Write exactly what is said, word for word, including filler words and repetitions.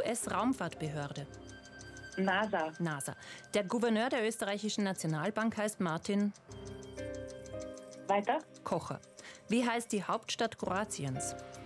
S-Raumfahrtbehörde? NASA. NASA. Der Gouverneur der österreichischen Nationalbank heißt Martin Weiter? Kocher. Wie heißt die Hauptstadt Kroatiens?